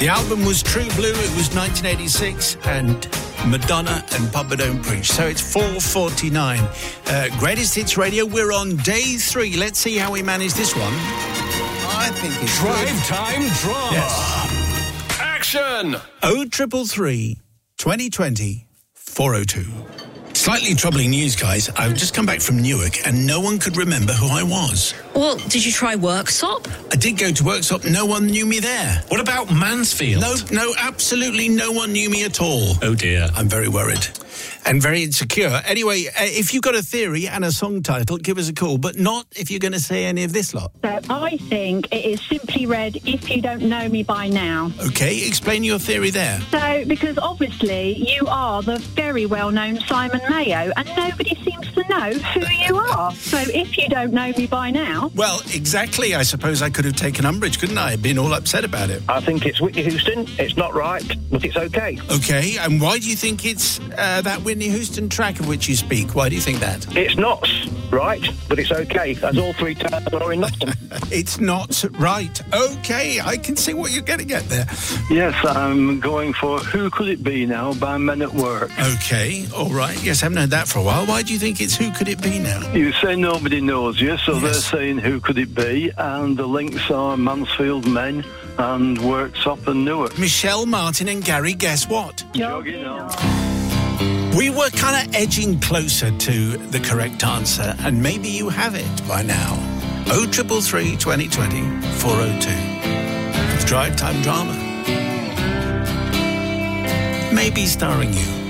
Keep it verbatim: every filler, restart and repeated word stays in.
The album was True Blue. It was nineteen eighty-six, and Madonna and Papa Don't Preach. So it's four forty-nine. Uh, Greatest Hits Radio. We're on day three. Let's see how we manage this one. I think it's Drive good. Time Drama. Yes. Action! oh triple three, twenty twenty, four oh two. Slightly troubling news, guys. I've just come back from Newark and no one could remember who I was. Well, did you try Worksop? I did go to Worksop. No one knew me there. What about Mansfield? No, no, absolutely no one knew me at all. Oh, dear. I'm very worried and very insecure. Anyway, uh, if you've got a theory and a song title, give us a call, but not if you're going to say any of this lot. So I think it is simply read, If You Don't Know Me By Now. Okay, explain your theory there. So, because obviously you are the very well-known Simon Mayo, and nobody seems to know who you are. So if you don't know me by now... Well, exactly. I suppose I could have taken umbrage, couldn't I? Been all upset about it. I think it's Whitney Houston. It's not right, but it's okay. Okay, and why do you think it's uh, that Whitney Houston track of which you speak? Why do you think that? It's not right, but it's okay, as all three towns are in Nottingham. It's not right. Okay, I can see what you're getting at there. Yes, I'm going for Who Could It Be Now by Men at Work. Okay, all right. Yes, I haven't heard that for a while. Why do you think it's Who Could It Be Now? You say nobody knows you, so Yes. they're saying Who Could It Be, and the links are Mansfield Men and Worksop and Newark. Michelle Martin and Gary, guess what? Jogging on. We were kind of edging closer to the correct answer, and maybe you have it by now. oh triple three, twenty twenty, four oh two. It's Drive Time Drama. Maybe starring you.